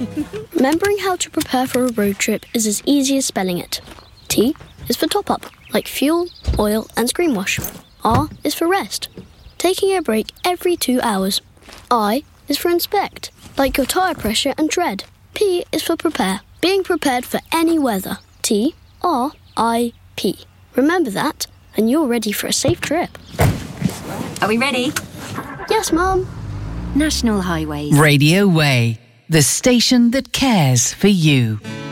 Remembering how to prepare for a road trip is as easy as spelling it. T is for top up, like fuel, oil and screen wash. R is for rest, taking a break every 2 hours. I is for inspect, like your tyre pressure and tread. P is for prepare, being prepared for any weather. T-R-I-P. Remember that, and you're ready for a safe trip. Are we ready? Yes, Mum. National Highways. Radio Way, the station that cares for you.